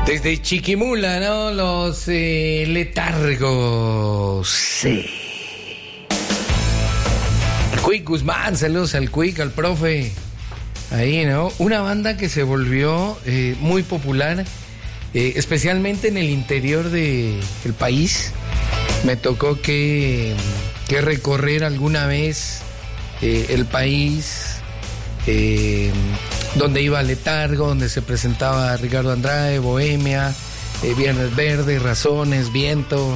Desde Chiquimula, ¿no? Los Letargos. Sí. El Quick Guzmán, saludos al Quick, al profe. Ahí, ¿no? Una banda que se volvió muy popular, especialmente en el interior del país. Me tocó que recorrer alguna vez el país, donde iba Letargo, donde se presentaba Ricardo Andrade, Bohemia, Viernes Verde, Razones, Viento,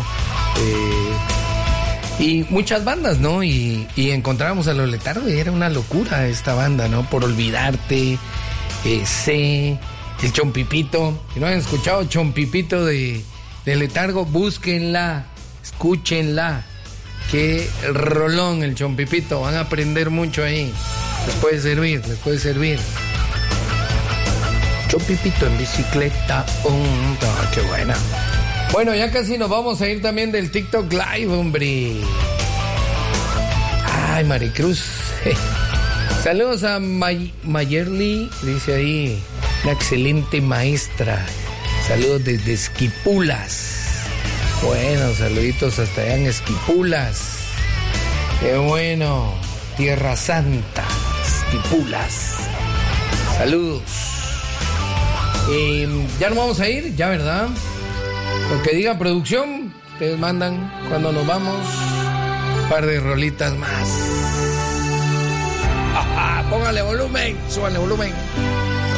y muchas bandas, ¿no? Y encontrábamos a los Letargo y era una locura esta banda, ¿no? Por Olvidarte, el Chompipito. Si no han escuchado Chompipito de Letargo, búsquenla, escúchenla. Qué rolón el Chompipito, van a aprender mucho ahí. Les puede servir. Chompipito en bicicleta. Qué buena. Bueno, ya casi nos vamos a ir también del TikTok Live, hombre. Ay, Maricruz. Saludos a Mayerly, dice ahí, una excelente maestra. Saludos desde Esquipulas. Bueno, saluditos hasta allá en Esquipulas. Qué bueno. Tierra Santa, Esquipulas. Saludos. Ya nos vamos a ir, ya, ¿verdad? Lo que diga producción, ustedes mandan cuando nos vamos. Un par de rolitas más. Póngale volumen, súbale volumen.